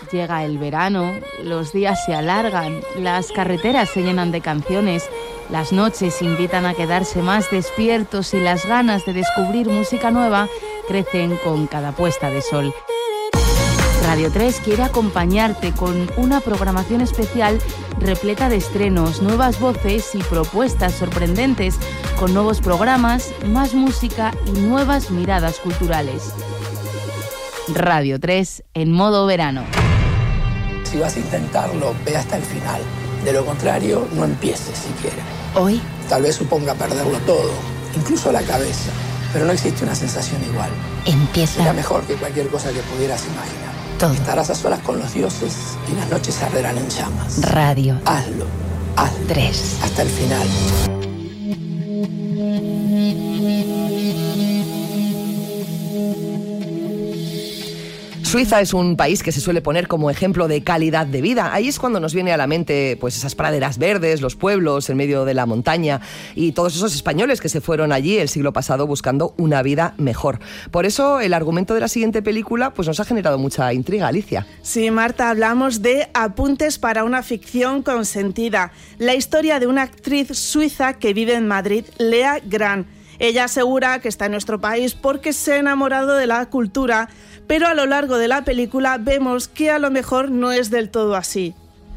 Llega el verano, los días se alargan, las carreteras se llenan de canciones, las noches invitan a quedarse más despiertos y las ganas de descubrir música nueva crecen con cada puesta de sol. Radio 3 quiere acompañarte con una programación especial repleta de estrenos, nuevas voces y propuestas sorprendentes, con nuevos programas, más música y nuevas miradas culturales. Radio 3 en modo verano. Si vas a intentarlo, ve hasta el final. De lo contrario, no empieces siquiera. Hoy, tal vez suponga perderlo todo, incluso la cabeza, pero no existe una sensación igual. empieza Será mejor que cualquier cosa que pudieras imaginar. todo. Estarás a solas con los dioses y las noches arderán en llamas. Radio Hazlo 3. hasta el final. Suiza es un país que se suele poner como ejemplo de calidad de vida. Ahí es cuando nos viene a la mente pues esas praderas verdes, los pueblos en medio de la montaña y todos esos españoles que se fueron allí el siglo pasado buscando una vida mejor. Por eso el argumento de la siguiente película pues nos ha generado mucha intriga, Alicia. Sí, Marta, hablamos de Apuntes para una ficción consentida, la historia de una actriz suiza que vive en Madrid, Lea Grant. Ella asegura que está en nuestro país porque se ha enamorado de la cultura, pero a lo largo de la película vemos que a lo mejor no es del todo así.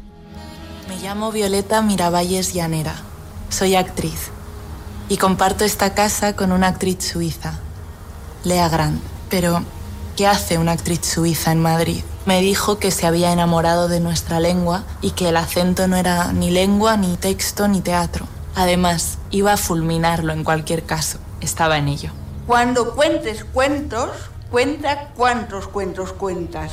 Me llamo Violeta Miravalles Llanera, soy actriz y comparto esta casa con una actriz suiza, Lea Grant. Pero, ¿qué hace una actriz suiza en Madrid? Me dijo que se había enamorado de nuestra lengua y que el acento no era ni lengua, ni texto, ni teatro. Además, iba a fulminarlo en cualquier caso. Estaba en ello. Cuando cuentes cuentos, cuenta cuántos cuentos cuentas.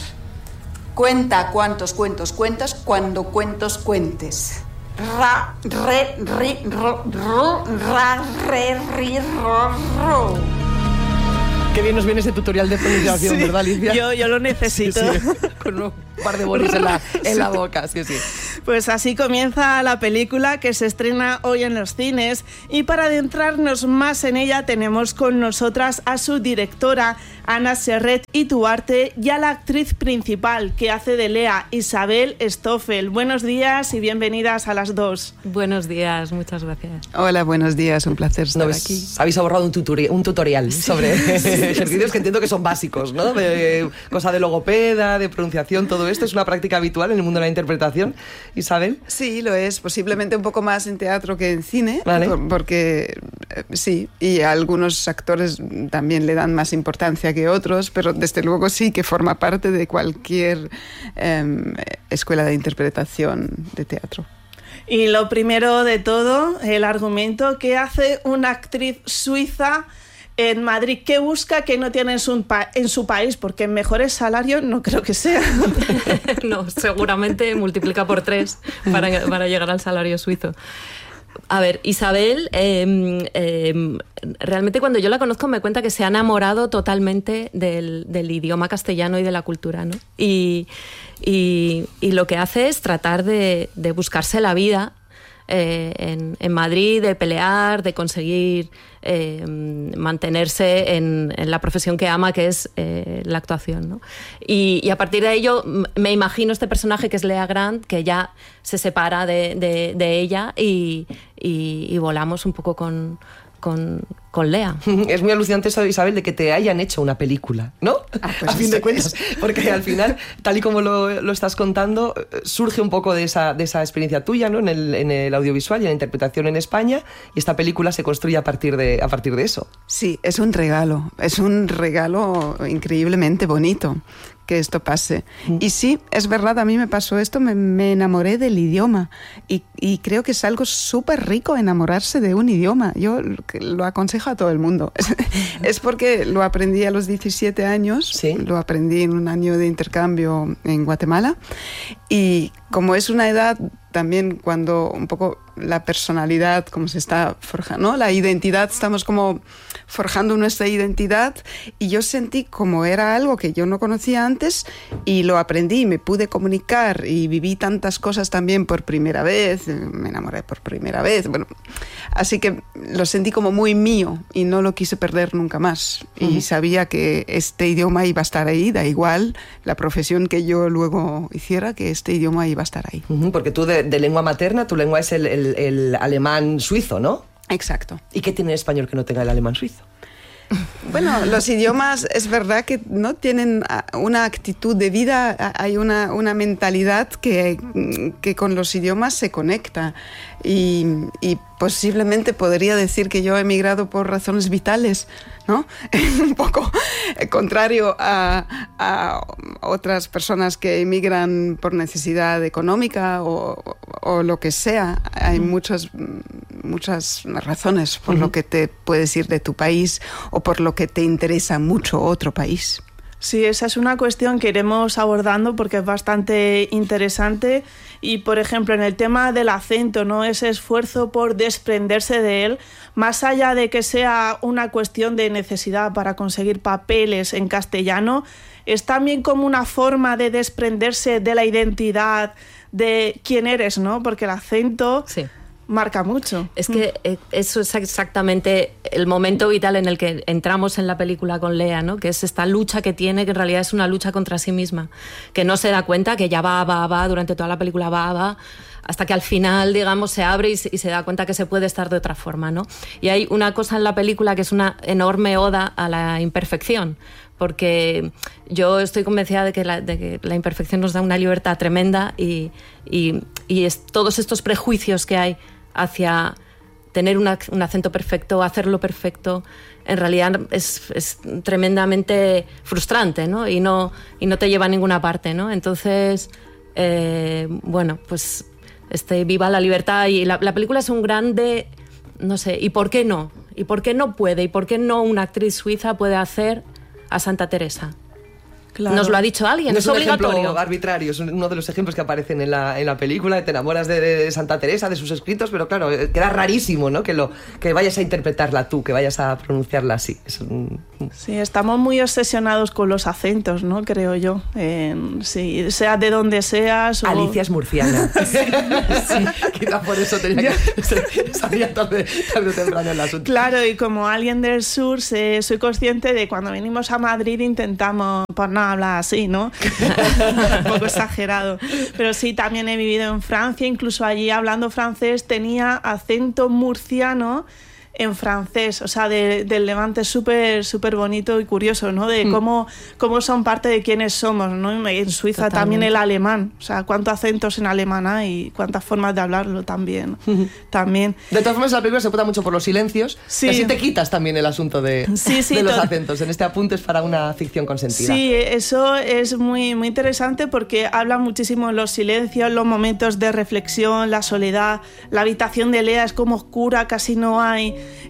Cuenta cuántos cuentos cuentas cuando cuentos cuentes. Ra, re, ri, ro, ru, ra, re, ri, ro, ru. Qué bien nos viene ese tutorial de pronunciación, Sí, ¿verdad, Alicia? yo lo necesito. Sí, sí. Con un par de bolis en la boca, sí. Pues así comienza la película que se estrena hoy en los cines y para adentrarnos más en ella tenemos con nosotras a su directora, Ana Serret y Tuarte, y a la actriz principal que hace de Lea, Isabel Stoffel. Buenos días y bienvenidas a las dos. Buenos días, muchas gracias. Hola, buenos días, un placer estar aquí. Habéis abordado un tutorial sobre ejercicios que entiendo que son básicos, ¿no? Cosa de logopeda, de pronunciación, todo esto es una práctica habitual en el mundo de la interpretación. Isabel. Sí, lo es, posiblemente un poco más en teatro que en cine, ¿vale? Porque sí, y a algunos actores también le dan más importancia que otros, pero desde luego sí que forma parte de cualquier escuela de interpretación de teatro. Y lo primero de todo, el argumento que hace una actriz suiza en Madrid, ¿qué busca que no tiene en su país? Porque mejores salarios no creo que sea. No, seguramente multiplica por 3 para llegar al salario suizo. A ver, Isabel, realmente cuando yo la conozco me cuenta que se ha enamorado totalmente del idioma castellano y de la cultura, ¿no? Y lo que hace es tratar de buscarse la vida en Madrid, de pelear, de conseguir mantenerse en la profesión que ama, que es la actuación, ¿no? Y a partir de ello me imagino este personaje que es Lea Grant, que ya se separa de ella y volamos un poco con Lea. Es muy alucinante eso, Isabel, de que te hayan hecho una película, ¿no? Pues a fin de cuentas, porque al final, tal y como lo estás contando, surge un poco de esa experiencia tuya, ¿no? En el audiovisual y en la interpretación en España, y esta película se construye a partir de eso. Sí, es un regalo increíblemente bonito que esto pase. Y sí, es verdad, a mí me pasó esto, me enamoré del idioma y creo que es algo súper rico enamorarse de un idioma. Yo lo aconsejo a todo el mundo. Es porque lo aprendí a los 17 años, ¿sí? Lo aprendí en un año de intercambio en Guatemala y como es una edad también cuando un poco la personalidad como se está forjando, ¿no? La identidad, estamos como forjando nuestra identidad, y yo sentí como era algo que yo no conocía antes y lo aprendí, me pude comunicar y viví tantas cosas también por primera vez, me enamoré por primera vez, bueno, así que lo sentí como muy mío y no lo quise perder nunca más. Y sabía que este idioma iba a estar ahí, da igual la profesión que yo luego hiciera, que este idioma iba a estar ahí. Porque tú de lengua materna, tu lengua es el alemán suizo, ¿no? Exacto. ¿Y qué tiene el español que no tenga el alemán suizo? Bueno, los idiomas es verdad que no tienen una actitud de vida, hay una mentalidad que con los idiomas se conecta y posiblemente podría decir que yo he emigrado por razones vitales, ¿no? Un poco contrario a otras personas que emigran por necesidad económica o lo que sea. Hay muchas razones por lo que te puedes ir de tu país o por lo que te interesa mucho otro país. Sí, esa es una cuestión que iremos abordando porque es bastante interesante y, por ejemplo, en el tema del acento, ¿no? Ese esfuerzo por desprenderse de él, más allá de que sea una cuestión de necesidad para conseguir papeles en castellano, es también como una forma de desprenderse de la identidad de quién eres, ¿no? Porque el acento... Sí. Marca mucho. Es que eso es exactamente el momento vital en el que entramos en la película con Lea, ¿no? Que es esta lucha que tiene, que en realidad es una lucha contra sí misma, que no se da cuenta, que ya va, durante toda la película va, hasta que al final, digamos, se abre y se da cuenta que se puede estar de otra forma, ¿no? Y hay una cosa en la película que es una enorme oda a la imperfección, porque yo estoy convencida de que la imperfección nos da una libertad tremenda y todos estos prejuicios que hay hacia tener un acento perfecto, hacerlo perfecto, en realidad es tremendamente frustrante, ¿no? Y no te lleva a ninguna parte, ¿no? Entonces, bueno, pues viva la libertad, y la película es un grande, no sé, ¿y por qué no? ¿Y por qué no puede? ¿Y por qué no una actriz suiza puede hacer a Santa Teresa? Claro. Nos lo ha dicho alguien, no es obligatorio. Un ejemplo arbitrario, es uno de los ejemplos que aparecen en la película. Te enamoras de Santa Teresa, de sus escritos, pero claro, queda rarísimo, ¿no? Que vayas a interpretarla tú, que vayas a pronunciarla así. Sí, estamos muy obsesionados con los acentos, ¿no? Creo yo. Sí, sea de donde seas. Alicia es murciana. Sí, quizá por eso tenía que sabía tarde o temprano el asunto. Claro, y como alguien del sur, soy consciente de cuando venimos a Madrid intentamos, por no hablar así, ¿no? Un poco exagerado. Pero sí, también he vivido en Francia, incluso allí hablando francés tenía acento murciano en francés, o sea, del Levante, súper bonito y curioso, ¿no? De cómo son parte de quienes somos, ¿no? En Suiza totalmente. También el alemán, o sea, cuántos acentos en alemán hay y cuántas formas de hablarlo también. También. De todas formas, la película se puta mucho por los silencios, sí. Así te quitas también el asunto de los acentos. En este apunte es para una ficción consentida. Sí, eso es muy interesante porque habla muchísimo en los silencios, los momentos de reflexión, la soledad. La habitación de Lea es como oscura, casi no hay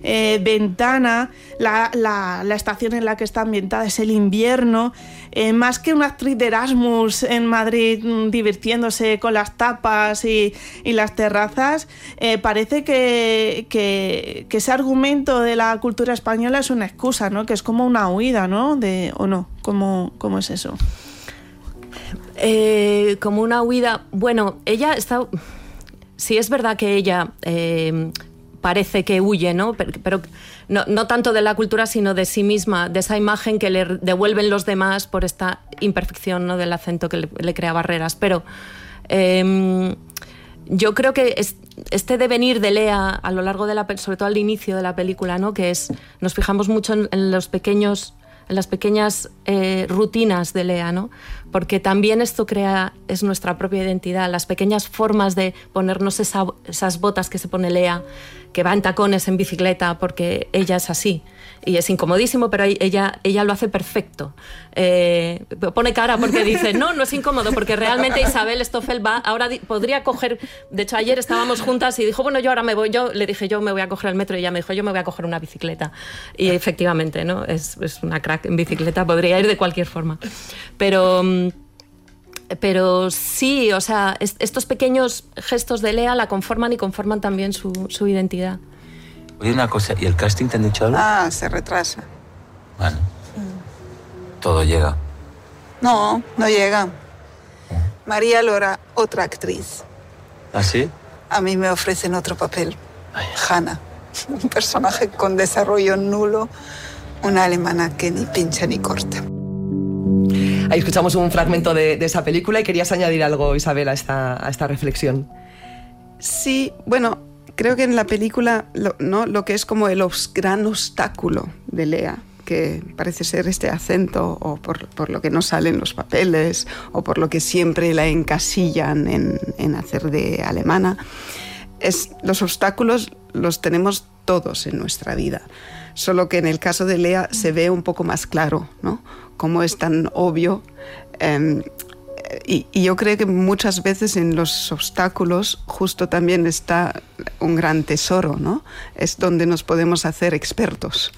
ventana, la estación en la que está ambientada es el invierno, más que una actriz de Erasmus en Madrid divirtiéndose con las tapas y las terrazas, parece que ese argumento de la cultura española es una excusa, ¿no? Que es como una huida, ¿no? ¿O no? ¿Cómo es eso? Como una huida. Bueno, ella está... Sí, es verdad que ella... parece que huye, ¿no? Pero no tanto de la cultura, sino de sí misma, de esa imagen que le devuelven los demás por esta imperfección, ¿no? Del acento que le crea barreras. Pero yo creo que este devenir de Lea a lo largo de sobre todo al inicio de la película, ¿no? Que nos fijamos mucho en las pequeñas rutinas de Lea, ¿no? Porque también esto es nuestra propia identidad, las pequeñas formas de ponernos esas botas que se pone Lea, que va en tacones en bicicleta porque ella es así y es incomodísimo, pero ella lo hace perfecto. Pone cara porque dice no es incómodo, porque realmente Isabel Stoffel ahora podría coger, de hecho ayer estábamos juntas y dijo bueno, yo ahora me voy, yo le dije yo me voy a coger el metro y ella me dijo yo me voy a coger una bicicleta, y efectivamente, ¿no? Es una crack en bicicleta, podría ir de cualquier forma, pero sí, o sea, estos pequeños gestos de Lea la conforman y conforman también su identidad. Oye, una cosa, ¿y el casting te han dicho algo? Ah, se retrasa. Bueno, todo llega. No, no llega. María Lora, otra actriz. ¿Ah, sí? A mí me ofrecen otro papel. Hanna, un personaje con desarrollo nulo, una alemana que ni pincha ni corta. Ahí escuchamos un fragmento de esa película y querías añadir algo, Isabel, a esta reflexión. Sí, bueno, creo que en la película lo que es como el gran obstáculo de Lea, que parece ser este acento, o por lo que no salen los papeles, o por lo que siempre la encasillan en hacer de alemana, los obstáculos los tenemos todos en nuestra vida, solo que en el caso de Lea se ve un poco más claro, ¿no? Cómo es tan obvio. Y yo creo que muchas veces en los obstáculos justo también está un gran tesoro, ¿no? Es donde nos podemos hacer expertos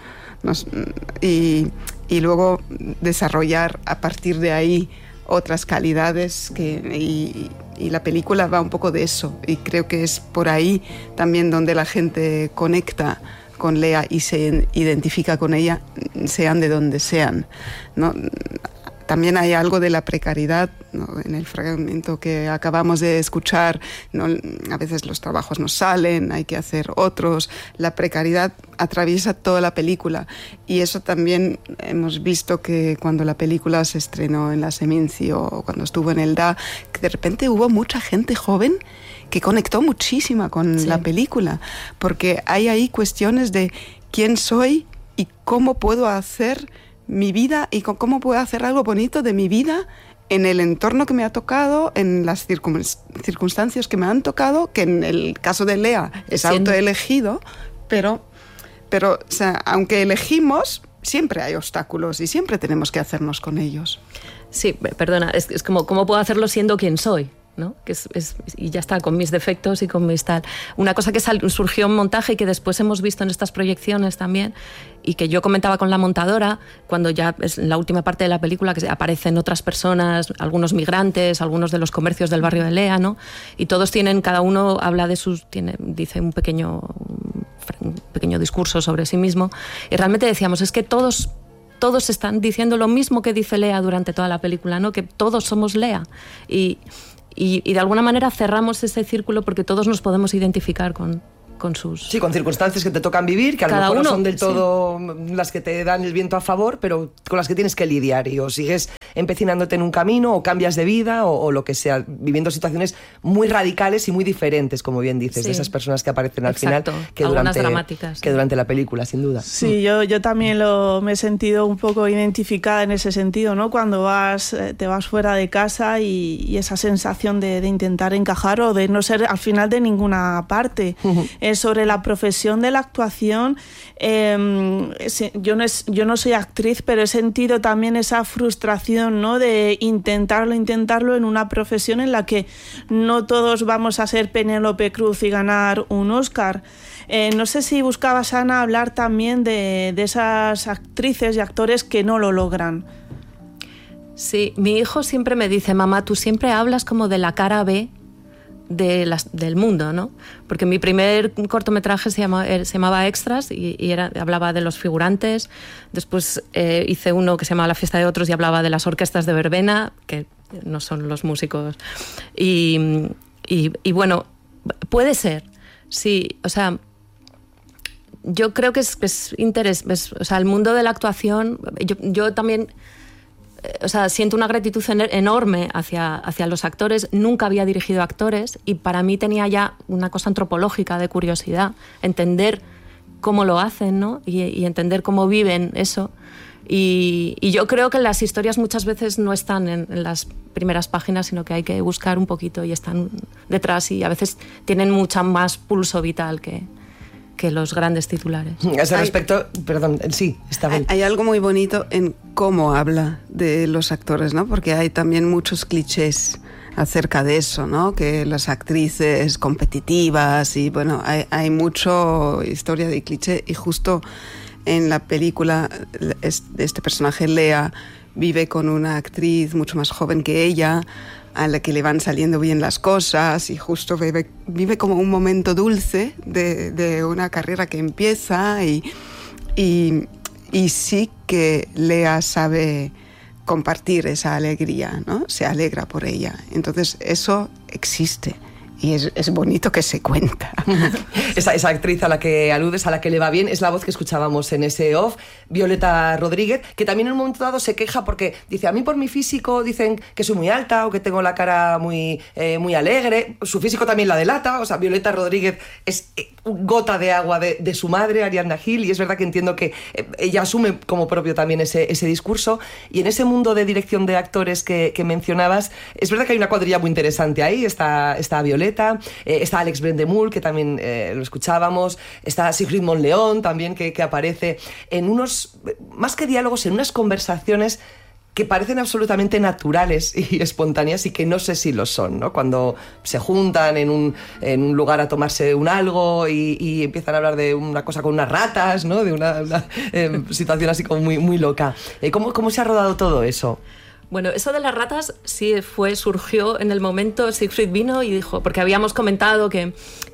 y luego desarrollar a partir de ahí otras calidades y la película va un poco de eso, y creo que es por ahí también donde la gente conecta con Lea y se identifica con ella, sean de donde sean, ¿no? También hay algo de la precariedad, ¿no? En el fragmento que acabamos de escuchar, ¿no? A veces los trabajos no salen, hay que hacer otros. La precariedad atraviesa toda la película, y eso también hemos visto que cuando la película se estrenó en la Seminci o cuando estuvo en el DA, que de repente hubo mucha gente joven que conectó muchísimo con la película, porque hay ahí cuestiones de quién soy y cómo puedo hacer mi vida y cómo puedo hacer algo bonito de mi vida en el entorno que me ha tocado, en las circunstancias que me han tocado, que en el caso de Lea es autoelegido, pero o sea, aunque elegimos, siempre hay obstáculos y siempre tenemos que hacernos con ellos. Sí, perdona, es como ¿cómo puedo hacerlo siendo quien soy? ¿No? Y ya está, con mis defectos y con mis tal. Una cosa que surgió en montaje y que después hemos visto en estas proyecciones también, y que yo comentaba con la montadora, cuando ya es en la última parte de la película, que aparecen otras personas, algunos migrantes, algunos de los comercios del barrio de Lea, ¿no? Y todos cada uno habla de dice un pequeño discurso sobre sí mismo, y realmente decíamos, es que todos están diciendo lo mismo que dice Lea durante toda la película, ¿no? Que todos somos Lea. Y de alguna manera cerramos ese círculo porque todos nos podemos identificar con sus... Sí, con circunstancias que te tocan vivir, que a lo mejor no son del todo las que te dan el viento a favor, pero con las que tienes que lidiar, y o sigues empecinándote en un camino o cambias de vida o lo que sea, viviendo situaciones muy radicales y muy diferentes, como bien dices, de esas personas que aparecen al final, que durante la película, sin duda. Sí, yo también me he sentido un poco identificada en ese sentido, ¿no? Cuando te vas fuera de casa y esa sensación de intentar encajar o de no ser al final de ninguna parte. Sobre la profesión de la actuación, yo no soy actriz, pero he sentido también esa frustración, ¿no? De intentarlo en una profesión en la que no todos vamos a ser Penélope Cruz y ganar un Oscar. No sé si buscabas, Ana, hablar también de esas actrices y actores que no lo logran. Sí, mi hijo siempre me dice, mamá, tú siempre hablas como de la cara B del mundo, ¿no? Porque mi primer cortometraje se llamaba Extras y hablaba de los figurantes. Después hice uno que se llamaba La fiesta de otros y hablaba de las orquestas de verbena, que no son los músicos. Y bueno, puede ser, sí, o sea, yo creo que es interés, o sea, el mundo de la actuación, yo también... O sea, siento una gratitud enorme hacia los actores. Nunca había dirigido actores y para mí tenía ya una cosa antropológica de curiosidad, entender cómo lo hacen, ¿no? Y entender cómo viven eso. Y yo creo que las historias muchas veces no están en las primeras páginas, sino que hay que buscar un poquito y están detrás, y a veces tienen mucha más pulso vital que los grandes titulares. A ese respecto, perdón, sí, está bien. Hay algo muy bonito en cómo habla de los actores, ¿no? Porque hay también muchos clichés acerca de eso, ¿no? Que las actrices competitivas y, bueno, hay mucho historia de cliché, y justo en la película este personaje, Lea, vive con una actriz mucho más joven que ella. a la que le van saliendo bien las cosas y justo vive como un momento dulce de una carrera que empieza y sí que Lea sabe compartir esa alegría, ¿no? Se alegra por ella. Entonces eso existe. Y es bonito que se cuenta. Esa actriz a la que aludes, a la que le va bien, es la voz que escuchábamos en ese off, Violeta Rodríguez, que también en un momento dado se queja porque dice, a mí por mi físico dicen que soy muy alta o que tengo la cara muy alegre. Su físico también la delata. O sea, Violeta Rodríguez es gota de agua de su madre, Ariadna Gil, y es verdad que entiendo que ella asume como propio también ese discurso. Y en ese mundo de dirección de actores que mencionabas, es verdad que hay una cuadrilla muy interesante ahí. Está Violeta, está Alex Brendemul, que también lo escuchábamos, está Sigrid Monleón también, que aparece en unos, más que diálogos, en unas conversaciones que parecen absolutamente naturales y espontáneas y que no sé si lo son, ¿no? Cuando se juntan en un lugar a tomarse un algo y empiezan a hablar de una cosa con unas ratas, ¿no? De una situación así como muy loca. ¿Cómo se ha rodado todo eso? Bueno, eso de las ratas sí surgió en el momento. Siegfried vino y dijo, porque habíamos comentado que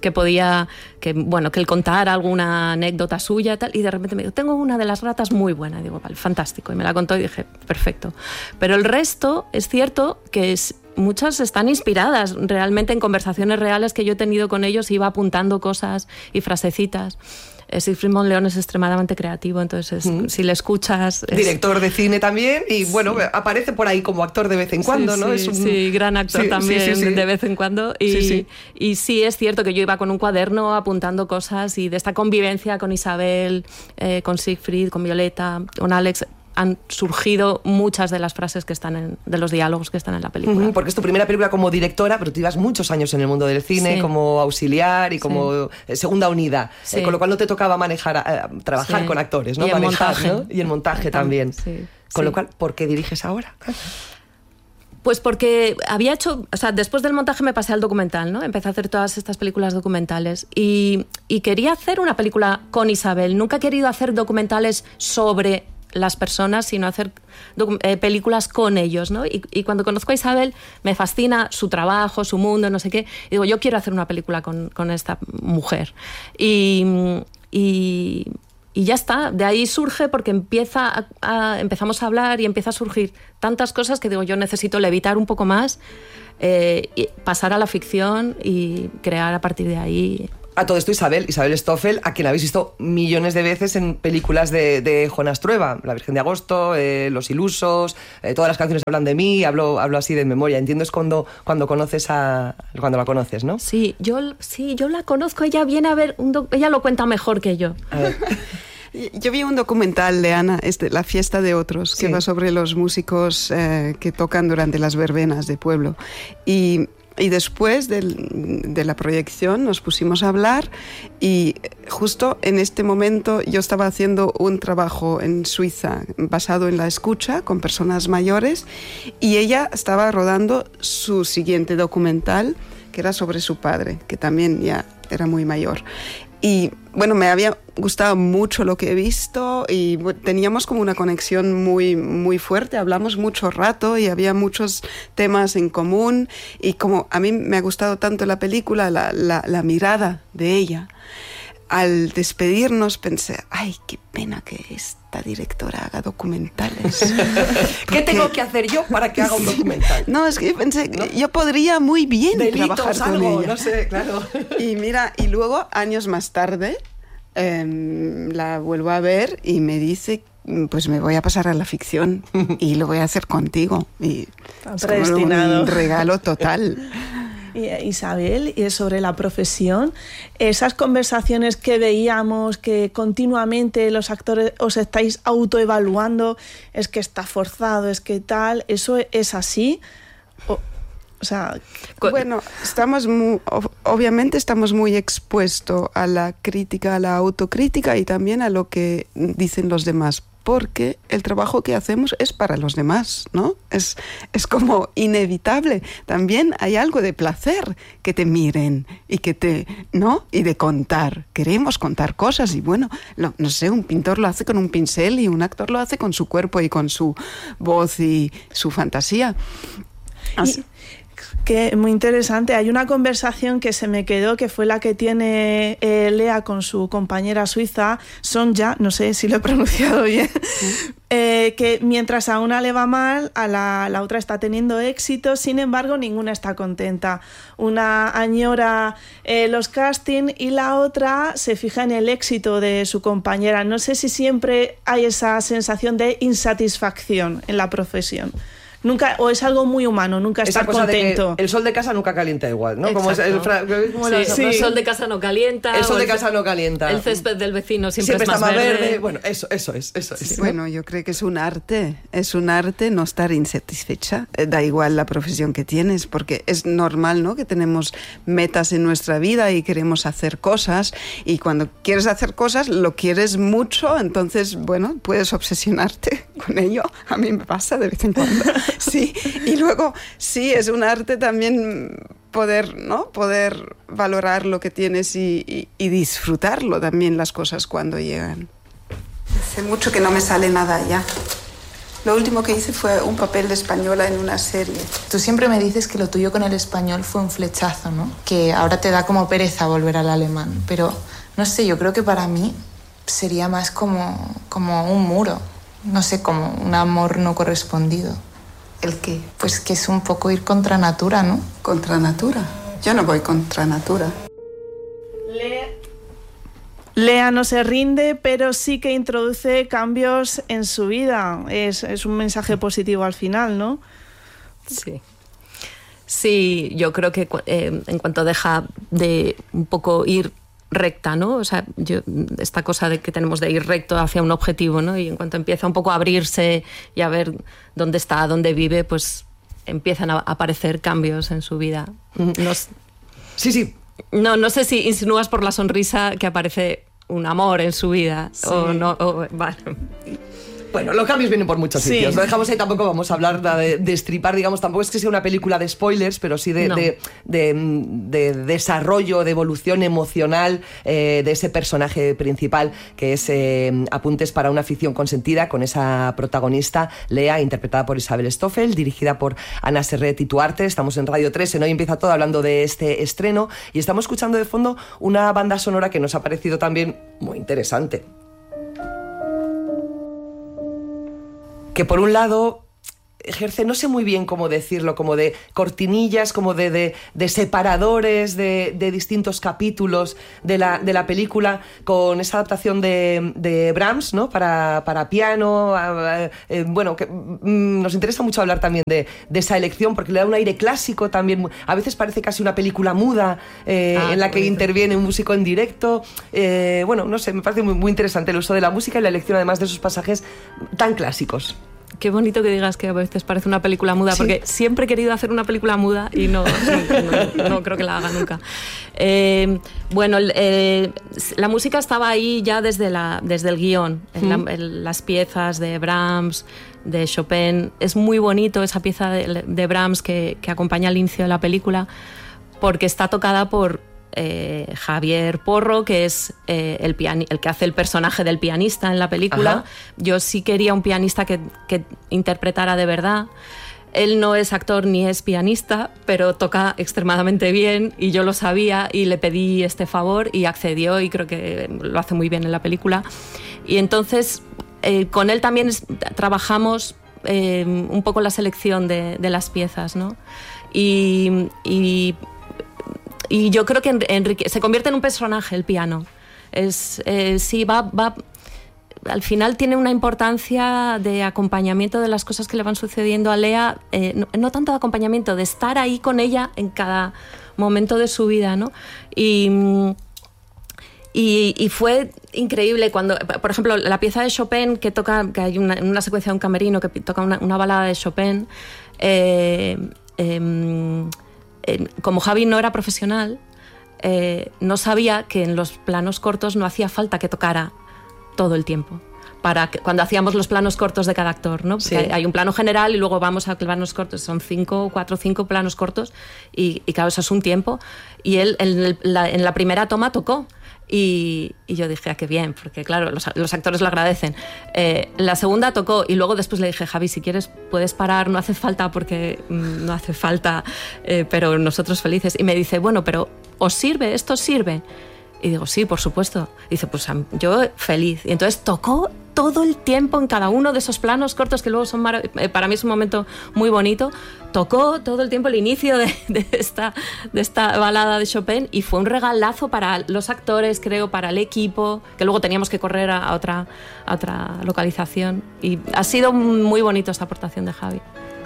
él contara alguna anécdota suya y tal, y de repente me dijo, tengo una de las ratas muy buena. Y digo, vale, fantástico. Y me la contó y dije, perfecto. Pero el resto es cierto que muchas están inspiradas realmente en conversaciones reales que yo he tenido con ellos, iba apuntando cosas y frasecitas. Siegfried Monleón es extremadamente creativo, entonces si le escuchas... Director de cine también y bueno, aparece por ahí como actor de vez en cuando, ¿no? Sí, gran actor también de vez en cuando. Y sí, es cierto que yo iba con un cuaderno apuntando cosas y de esta convivencia con Isabel, con Siegfried, con Violeta, con Alex... han surgido muchas de las frases que están de los diálogos que están en la película. Porque es tu primera película como directora, pero tú llevas muchos años en el mundo del cine, como auxiliar y como segunda unidad, con lo cual no te tocaba trabajar con actores, ¿no? Y montaje, ¿no? Y el montaje también. Con lo cual, ¿por qué diriges ahora? Pues porque había hecho, o sea, después del montaje me pasé al documental, ¿no? Empecé a hacer todas estas películas documentales y quería hacer una película con Isabel. Nunca he querido hacer documentales sobre las personas, sino hacer películas con ellos, ¿no? Y cuando conozco a Isabel me fascina su trabajo, su mundo, no sé qué. Y digo, yo quiero hacer una película con esta mujer. Y ya está, de ahí surge porque empezamos a hablar y empieza a surgir tantas cosas que digo, yo necesito levitar un poco más, y pasar a la ficción y crear a partir de ahí. A todo esto Isabel Stoffel, a quien habéis visto millones de veces en películas de Jonas Trueba, La Virgen de Agosto, Los Ilusos, todas las canciones hablan de mí, hablo así de memoria. Entiendo es cuando la conoces, ¿no? Sí, yo la conozco, ella viene a ver, ella lo cuenta mejor que yo. A ver. Yo vi un documental de Ana, La fiesta de otros, que va sobre los músicos que tocan durante las verbenas de pueblo. Y después de la proyección nos pusimos a hablar y justo en este momento yo estaba haciendo un trabajo en Suiza basado en la escucha con personas mayores y ella estaba rodando su siguiente documental que era sobre su padre, que también ya era muy mayor. Y bueno, me había gustado mucho lo que he visto y teníamos como una conexión muy, muy fuerte, hablamos mucho rato y había muchos temas en común y como a mí me ha gustado tanto la película, la mirada de ella. Al despedirnos pensé, ay, qué pena que esta directora haga documentales. ¿Qué tengo que hacer yo para que haga un documental? No, es que yo pensé, ¿no? Yo podría muy bien trabajar con ella. No sé, claro. Y mira, y luego, años más tarde, la vuelvo a ver y me dice, pues me voy a pasar a la ficción y lo voy a hacer contigo. Y es como un regalo total. Isabel, y sobre la profesión, esas conversaciones que veíamos, que continuamente los actores os estáis autoevaluando, es que está forzado, es que tal, ¿eso es así? O sea, bueno, obviamente estamos muy expuestos a la crítica, a la autocrítica y también a lo que dicen los demás, porque el trabajo que hacemos es para los demás, ¿no? Es como inevitable. También hay algo de placer que te miren y ¿no? Y de contar. Queremos contar cosas y bueno, no sé, un pintor lo hace con un pincel y un actor lo hace con su cuerpo y con su voz y su fantasía. Que muy interesante. Hay una conversación que se me quedó, que fue la que tiene Lea con su compañera suiza, Sonja, no sé si lo he pronunciado bien, que mientras a una le va mal, a la otra está teniendo éxito, sin embargo ninguna está contenta. Una añora los castings y la otra se fija en el éxito de su compañera. No sé si siempre hay esa sensación de insatisfacción en la profesión. Nunca, o es algo muy humano, nunca estar contento. De que el sol de casa nunca calienta igual, ¿no? Como el sol de casa no calienta. El sol de casa no calienta. El césped del vecino siempre está es más verde. verde. Bueno, eso es. Sí, bueno, yo creo que es un arte no estar insatisfecha. Da igual la profesión que tienes, porque es normal, ¿no? Que tenemos metas en nuestra vida y queremos hacer cosas, y cuando quieres hacer cosas lo quieres mucho, entonces, bueno, puedes obsesionarte con ello. A mí me pasa de vez en cuando. Sí, y luego sí, es un arte también poder valorar lo que tienes y disfrutarlo también, las cosas cuando llegan. Hace mucho que no me sale nada ya. Lo último que hice fue un papel de española en una serie. Tú siempre me dices que lo tuyo con el español fue un flechazo, ¿no? Que ahora te da como pereza volver al alemán, pero no sé, yo creo que para mí sería más como un muro, no sé, como un amor no correspondido. ¿El qué? Pues que es un poco ir contra natura, ¿no? ¿Contra natura? Yo no voy contra natura. Lea no se rinde, pero sí que introduce cambios en su vida. Es un mensaje positivo al final, ¿no? Sí. Sí, yo creo que en cuanto deja de un poco ir recta, ¿no? O sea, esta cosa de que tenemos de ir recto hacia un objetivo, ¿no? Y en cuanto empieza un poco a abrirse y a ver dónde está, dónde vive, pues empiezan a aparecer cambios en su vida. Sí. No sé si insinúas por la sonrisa que aparece un amor en su vida, sí. O no. Vale. Bueno, los cambios vienen por muchos sitios. Lo dejamos ahí, tampoco vamos a hablar de destripar, digamos, tampoco es que sea una película de spoilers, pero sí de desarrollo, de evolución emocional de ese personaje principal, que es Apuntes para una ficción consentida, con esa protagonista, Lea, interpretada por Isabel Stoffel, dirigida por Ana Serret y Tuarte. Estamos en Radio 3, en Hoy Empieza Todo, hablando de este estreno, y estamos escuchando de fondo una banda sonora que nos ha parecido también muy interesante. Que por un lado ejerce, no sé muy bien cómo decirlo, como de cortinillas, como de separadores de distintos capítulos de la película, con esa adaptación de Brahms, ¿no? para piano. Bueno, que nos interesa mucho hablar también de esa elección, porque le da un aire clásico también. A veces parece casi una película muda, en la que interviene un músico en directo. Bueno, no sé, me parece muy, muy interesante el uso de la música y la elección, además, de esos pasajes tan clásicos. Qué bonito que digas que a veces parece una película muda, sí. Porque siempre he querido hacer una película muda y no creo que la haga nunca. Bueno, la música estaba ahí ya desde el guión, en las piezas de Brahms, de Chopin. Es muy bonito esa pieza de Brahms que acompaña al inicio de la película, porque está tocada por Javier Porro, que es el que hace el personaje del pianista en la película. Ajá. Yo sí quería un pianista que interpretara de verdad. Él no es actor ni es pianista, pero toca extremadamente bien, y yo lo sabía y le pedí este favor y accedió, y creo que lo hace muy bien en la película. Y entonces con él también trabajamos un poco la selección de las piezas, ¿no? Y yo creo que Enrique se convierte en un personaje, el piano. Sí, va al final tiene una importancia de acompañamiento de las cosas que le van sucediendo a Lea, no tanto de acompañamiento, de estar ahí con ella en cada momento de su vida, ¿no? Y fue increíble cuando, por ejemplo, la pieza de Chopin que hay una secuencia de un camerino que toca una balada de Chopin. Como Javi no era profesional, no sabía que en los planos cortos no hacía falta que tocara todo el tiempo. Cuando hacíamos los planos cortos de cada actor, ¿no? Sí. Hay un plano general y luego vamos a planos cortos, son 4 o 5 planos cortos, y claro, eso es un tiempo. Y él en la primera toma tocó. Y yo dije, qué bien, porque claro, los actores lo agradecen. La segunda tocó y luego después le dije, Javi, si quieres puedes parar, no hace falta porque no hace falta, pero nosotros felices. Y me dice, bueno, pero ¿os sirve? ¿Esto os sirve? Y digo, sí, por supuesto. Y dice, pues yo feliz. Y entonces tocó todo el tiempo en cada uno de esos planos cortos que luego son para mí es un momento muy bonito. Tocó todo el tiempo el inicio de esta balada de Chopin y fue un regalazo para los actores, creo, para el equipo, que luego teníamos que correr a otra localización. Y ha sido muy bonito esta aportación de Javi.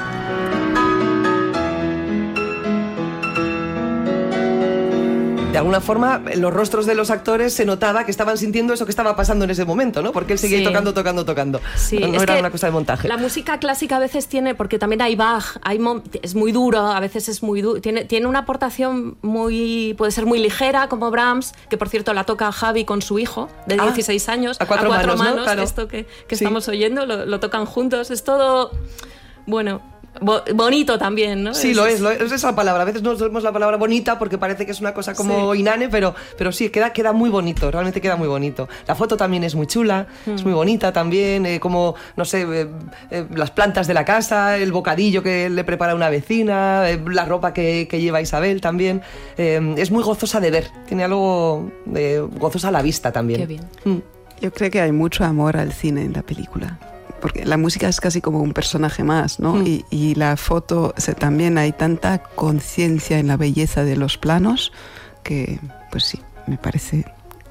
De alguna forma, en los rostros de los actores se notaba que estaban sintiendo eso que estaba pasando en ese momento, ¿no? Porque él seguía tocando. Sí, no era una cosa de montaje. La música clásica a veces tiene, porque también hay Bach, es muy duro, a veces es muy duro, tiene una aportación puede ser muy ligera, como Brahms, que por cierto la toca Javi con su hijo, de 16 años, a cuatro manos, ¿no? Claro. Esto que estamos oyendo, lo tocan juntos, es todo, bueno... bonito también, ¿no? Sí, es esa palabra. A veces no usamos la palabra bonita porque parece que es una cosa como inane, pero sí, queda muy bonito, realmente queda muy bonito. La foto también es muy chula, es muy bonita también, como, no sé, las plantas de la casa, el bocadillo que le prepara una vecina, la ropa que lleva Isabel también. Es muy gozosa de ver, tiene algo gozosa a la vista también. Qué bien. Yo creo que hay mucho amor al cine en la película. Porque la música es casi como un personaje más, ¿no? Y la foto, también hay tanta conciencia en la belleza de los planos que, pues sí, me parece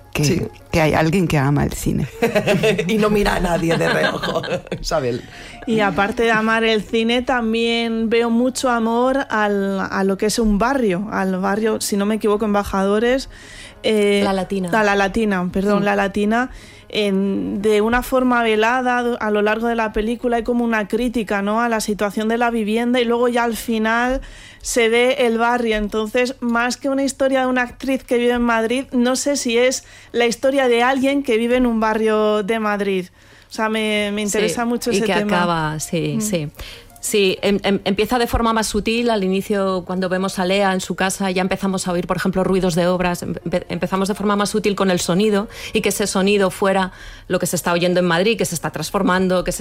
que hay alguien que ama el cine. Y no mira a nadie de reojo, Isabel. Y aparte de amar el cine, también veo mucho amor a lo que es un barrio, al barrio, si no me equivoco, Embajadores. La Latina. La Latina. De una forma velada a lo largo de la película hay como una crítica, ¿no?, a la situación de la vivienda y luego ya al final se ve el barrio. Entonces, más que una historia de una actriz que vive en Madrid, no sé si es la historia de alguien que vive en un barrio de Madrid. O sea, me interesa mucho ese tema. Y que acaba, sí. Sí, empieza de forma más sutil. Al inicio, cuando vemos a Lea en su casa, ya empezamos a oír, por ejemplo, ruidos de obras. Empezamos de forma más sutil con el sonido y que ese sonido fuera lo que se está oyendo en Madrid, que se está transformando, que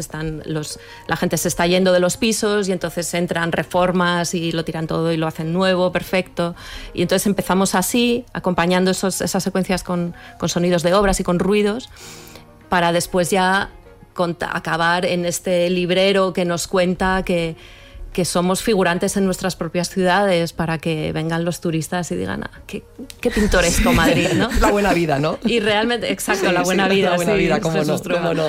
la gente se está yendo de los pisos y entonces entran reformas y lo tiran todo y lo hacen nuevo, perfecto. Y entonces empezamos así, acompañando esas secuencias con sonidos de obras y con ruidos, para después ya acabar en este librero que nos cuenta que somos figurantes en nuestras propias ciudades para que vengan los turistas y digan, qué pintoresco Madrid, ¿no? La buena vida, ¿no? Y realmente, exacto, la buena vida. La buena vida, cómo no.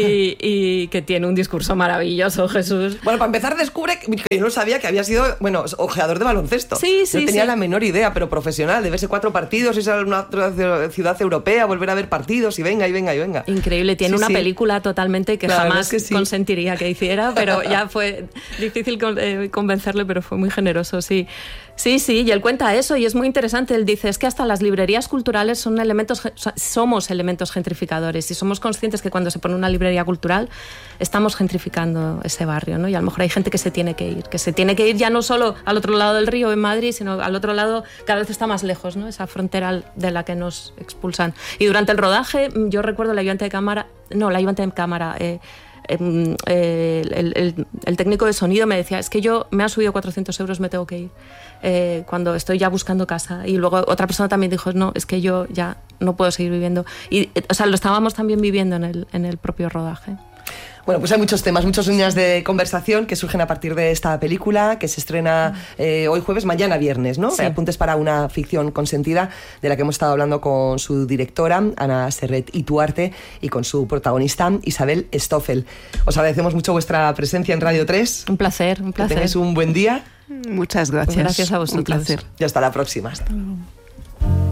Y que tiene un discurso maravilloso, Jesús. Bueno, para empezar, descubre que yo no sabía que había sido, ojeador de baloncesto. Sí. No tenía la menor idea, pero profesional, de verse 4 partidos, irse a una otra ciudad europea, volver a ver partidos y venga. Increíble, tiene una película totalmente que jamás consentiría que hiciera, pero ya fue difícil convencerle, pero fue muy generoso, sí, y él cuenta eso y es muy interesante. Él dice, es que hasta las librerías culturales somos elementos gentrificadores y somos conscientes que cuando se pone una librería cultural estamos gentrificando ese barrio, ¿no? Y a lo mejor hay gente que se tiene que ir ya no solo al otro lado del río en Madrid, sino al otro lado cada vez está más lejos, ¿no? Esa frontera de la que nos expulsan. Y durante el rodaje, yo recuerdo la ayudante de cámara, el técnico de sonido me decía, es que me han subido 400 euros, me tengo que ir cuando estoy ya buscando casa. Y luego otra persona también dijo, no, es que yo ya no puedo seguir viviendo. Y, lo estábamos también viviendo en el propio rodaje. Bueno, pues hay muchos temas, muchas líneas de conversación que surgen a partir de esta película que se estrena hoy jueves, mañana viernes, ¿no? Sí. Apuntes para una ficción consentida, de la que hemos estado hablando con su directora, Ana Serret Ituarte, y con su protagonista, Isabel Stoffel. Os agradecemos mucho vuestra presencia en Radio 3. Un placer. Que tengáis un buen día. Muchas gracias. Gracias a vosotros. Un placer. Y hasta la próxima. Hasta luego.